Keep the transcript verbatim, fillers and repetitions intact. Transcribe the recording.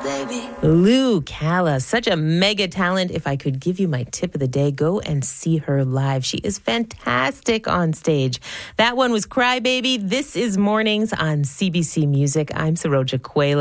Lou Calla, such a mega talent. If I could give you my tip of the day, go and see her live. She is fantastic on stage. That one was Cry Baby. This is Mornings on C B C Music. I'm Saroja Quayla.